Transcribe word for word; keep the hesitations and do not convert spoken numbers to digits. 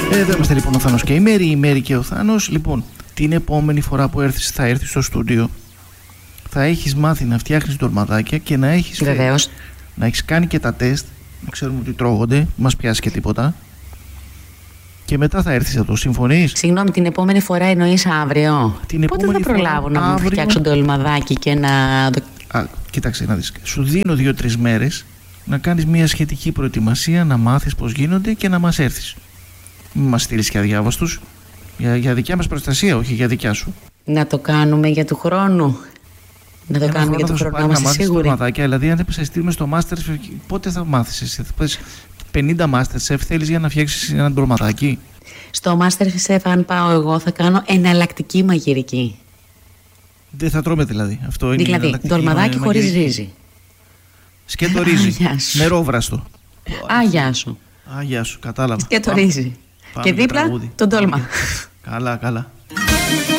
Εδώ είμαστε λοιπόν ο Θάνος και η Μέρη, η Μέρη και ο Θάνος. Λοιπόν, την επόμενη φορά που έρθεις, θα έρθεις στο στούντιο, θα έχεις μάθει να φτιάχνεις ντολματάκια και να έχεις, βεβαίως, να έχεις κάνει και τα τεστ, να ξέρουμε ότι τρώγονται, μας πιάσει και τίποτα. Και μετά θα έρθεις εδώ, συμφωνείς? Συγγνώμη, την επόμενη φορά εννοείς αύριο? Την Πότε θα προλάβω να μου φτιάξω ντολμαδάκι και να... Α, κοίταξε να δεις, σου δίνω δύο-τρεις μέρες να κάνεις μια σχετική προετοιμασία, να μάθεις πώς γίνονται και να μας έρθεις. Μην μας στείλεις και αδιάβαστους. Για, για δικιά μας προστασία, όχι για δικιά σου. Να το κάνουμε για του χρόνου. Να το Ένα κάνουμε για του χρόνου, να είμαστε σίγουροι. Ντολματάκια, δηλαδή, αν σε στείλουμε στο Masterchef, πότε θα μάθεις εσύ? Θα πες πενήντα Masterchef θέλεις για να φτιάξεις ένα ντολματάκι? Στο Masterchef, αν πάω εγώ, θα κάνω εναλλακτική μαγειρική. Δεν θα τρώμε δηλαδή. Αυτό είναι δηλαδή, ντολμαδάκι χωρίς ρύζι. Σκέτο ρύζι. Νερόβραστο. Α, γεια σου. Α, γεια σου, κατάλαβα. Σκέτο ρύζι. Και δίπλα τον ντόλμα. Καλά, καλά.